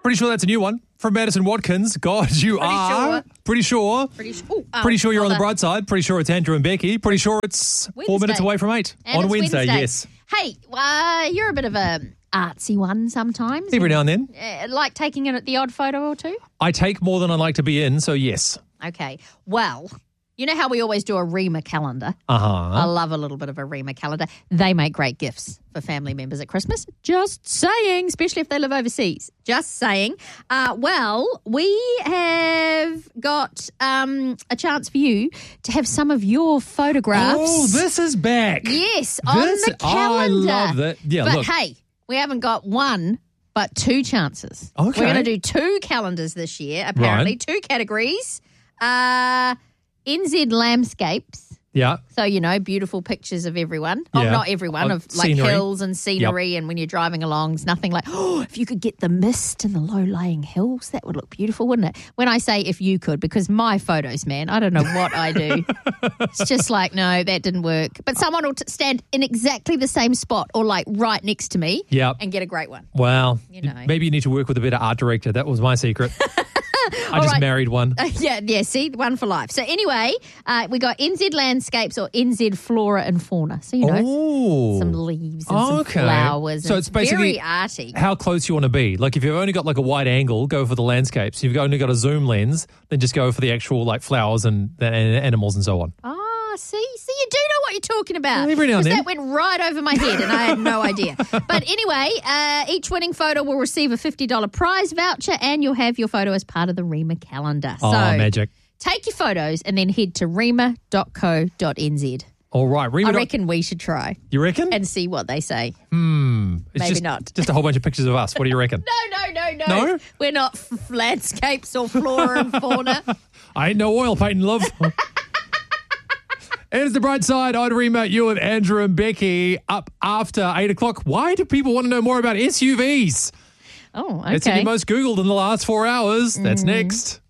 Pretty sure that's a new one from Madison Watkins. God, you are. Pretty sure. Pretty sure you're on the bright side. Pretty sure it's Andrew and Becky. Pretty sure it's Wednesday. 4 minutes away from 8. And on it's Wednesday, yes. Hey, you're a bit of a artsy one sometimes. Every now and then. Like taking in the odd photo or two? I take more than I like to be in, so yes. Okay. Well, you know how we always do a Rema calendar? Uh-huh. I love a little bit of a Rema calendar. They make great gifts for family members at Christmas. Just saying, especially if they live overseas. Just saying. Well, we have got a chance for you to have some of your photographs. Oh, this is back. Yes, on the calendar. I love that. Yeah, but look. hey, we haven't got one, but 2 chances. Okay. We're going to do 2 calendars this year, apparently. Right. 2 categories. NZ landscapes. Yeah. So, beautiful pictures of everyone. Yeah. Oh, not everyone, of like scenery. hills and scenery. And when you're driving along, it's nothing like, if you could get the mist and the low-lying hills, that would look beautiful, wouldn't it? When I say if you could, because my photos, man, I don't know what I do. It's just like, no, that didn't work. But someone will stand in exactly the same spot or like right next to me and get a great one. Well, know. maybe you need to work with a better art director. That was my secret. I just married one. Yeah, see, one for life. So anyway, we got NZ landscapes or NZ flora and fauna. So, some leaves and some flowers. So and it's basically very arty. how close you want to be. Like if you've only got like a wide angle, go for the landscapes. If you've only got a zoom lens, then just go for the actual like flowers and animals and so on. See, you do know what you're talking about. Every now and then. That went right over my head and I had no idea. But anyway, each winning photo will receive a $50 prize voucher and you'll have your photo as part of the Rema calendar. Oh, magic. Take your photos and then head to rema.co.nz. All right. I reckon we should try. You reckon? And see what they say. Maybe not. Just a whole bunch of pictures of us. What do you reckon? No. No? We're not landscapes or flora and fauna. I ain't no oil painting, love. And it's the bright side on Rema, you with Andrew and Becky up after 8 o'clock. Why do people want to know more about SUVs? Oh, okay. It's going to be most Googled in the last 4 hours. That's next.